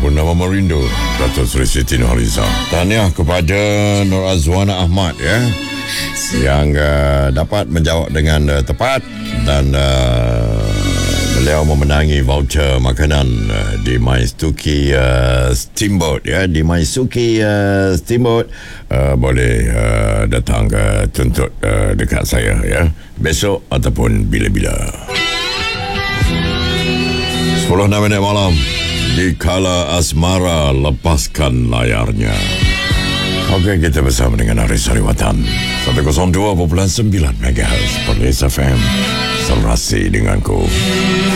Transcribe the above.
ataupun nama Merindo, Dato' Seri Siti Nurhaliza. Tahniah kepada Nur Azwana Ahmad yang dapat menjawab dengan tepat dan beliau memenangi voucher makanan di Maisuki Steamboat di Maisuki Steamboat. Boleh datang ke tuntut dekat saya besok ataupun bila-bila. 10:06 malam, di kala asmara lepaskan layarnya. Okey, kita bersama dengan Aris Hariwatan 102.9 MHz Perlis FM. Serasi denganku.